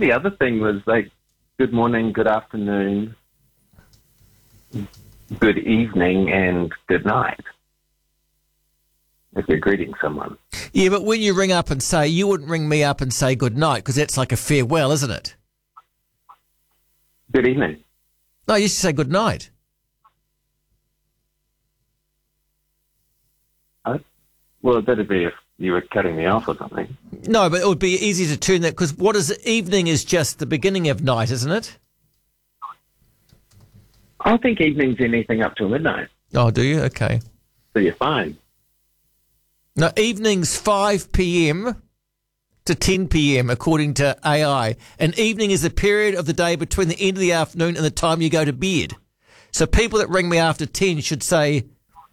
the other thing was like, good morning, good afternoon, good evening, and good night. If you're greeting someone. Yeah, but when you ring up and say, you wouldn't ring me up and say good night because that's like a farewell, isn't it? Good evening. No, you should say good night. Well, that'd be if you were cutting me off or something. No, but it would be easy to turn that because what is evening is just the beginning of night, isn't it? I think evening's anything up till midnight. Oh, do you? Okay. So you're fine. No, evening's 5 p.m. to 10 p.m. according to AI. And evening is the period of the day between the end of the afternoon and the time you go to bed. So people that ring me after 10 should say,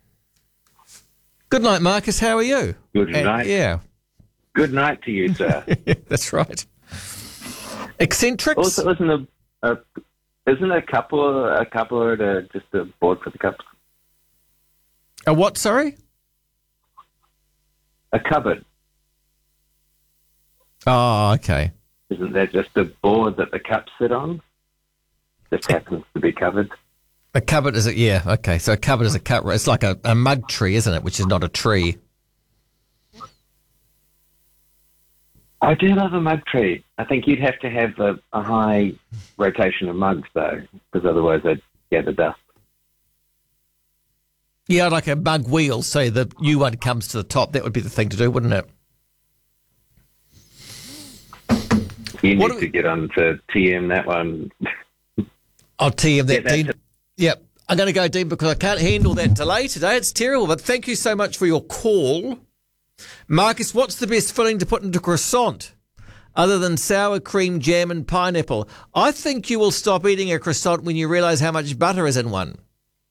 good night, Marcus, how are you? Good night. Yeah. Good night to you, sir. That's right. Eccentrics? Also, isn't a couple just a board for the cups? A what, sorry? A cupboard. Oh, okay. Isn't that just a board that the cups sit on? Just happens to be covered. A cupboard is yeah, okay. So a cupboard is a cut. It's like a mug tree, isn't it? Which is not a tree. I do love a mug tree. I think you'd have to have a high rotation of mugs, though, because otherwise they'd gather dust. Yeah, like a mug wheel, so the new one comes to the top. That would be the thing to do, wouldn't it? You need to get on to TM that one. I'll TM that, Dean. Yep. I'm going to go, Dean, because I can't handle that delay today. It's terrible, but thank you so much for your call. Marcus, what's the best filling to put into croissant other than sour cream, jam and pineapple? I think you will stop eating a croissant when you realise how much butter is in one.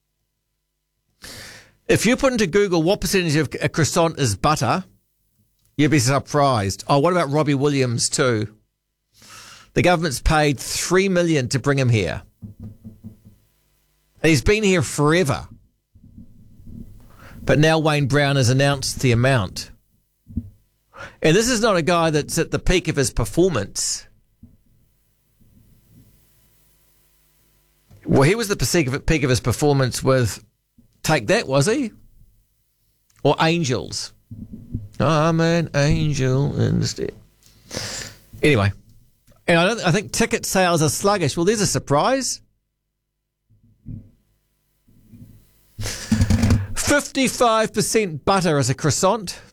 If you put into Google what percentage of a croissant is butter, you'd be surprised. Oh, what about Robbie Williams too? The government's paid $3 million to bring him here. He's been here forever. But now Wayne Brown has announced the amount. And this is not a guy that's at the peak of his performance. Well, he was the peak of his performance with Take That, was he? Or Angels. I'm an angel instead. Anyway. And I think ticket sales are sluggish. Well, there's a surprise. 55% butter as a croissant,